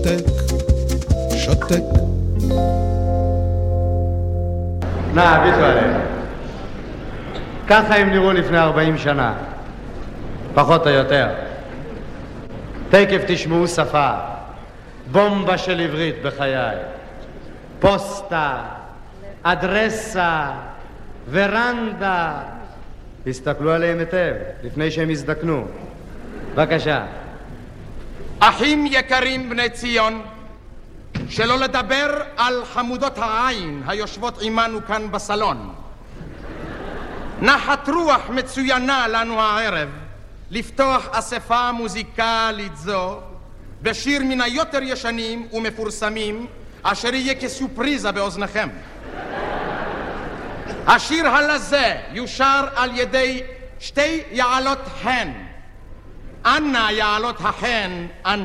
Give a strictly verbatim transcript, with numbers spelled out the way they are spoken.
שותק, שותק. נא, ביטו עליהם. ככה הם נראו לפני ארבעים שנה. פחות או יותר. תקף תשמעו שפה. בומבה של עברית בחיי. פוסטה, אדרסה, ורנדה. הסתכלו עליהם היטב, לפני שהם הזדקנו. בבקשה. אחים יקרים בני ציון, שלא לדבר על חמודות העין היושבות עמנו כאן בסלון. נחת רוח מצוינה לנו הערב לפתוח אספה מוזיקלית זו בשיר מן היותר ישנים ומפורסמים אשר יהיה כסופריזה באוזניכם. השיר הלזה יושר על ידי שתי יעלות חן. אנא יעלות החן, אנא.